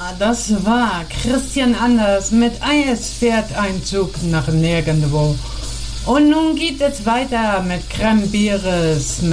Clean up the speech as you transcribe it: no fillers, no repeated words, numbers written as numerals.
das war Christian Anders mit Es fährt ein Zug nach nirgendwo. Und nun geht es weiter mit Cranberries.